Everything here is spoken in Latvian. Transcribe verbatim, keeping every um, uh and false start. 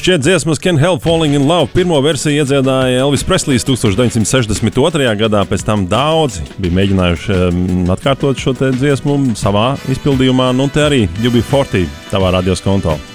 Šķiet dziesmas Can't Help Falling in Love pirmo versiju iedziedāja Elvis Preslijs tusen deviņsimt sešdesmit otrajā gadā, pēc tam daudzi bija mēģinājuši um, atkārtot šo te dziesmu savā izpildījumā, nu te arī U B forty tavā radios konto.